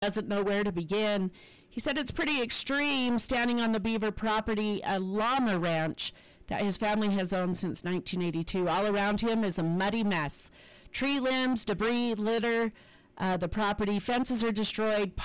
doesn't know where to begin. He said it's pretty extreme standing on the Beaver property, a llama ranch that his family has owned since 1982. All around him is a muddy mess. Tree limbs, debris, litter, the property. Fences are destroyed.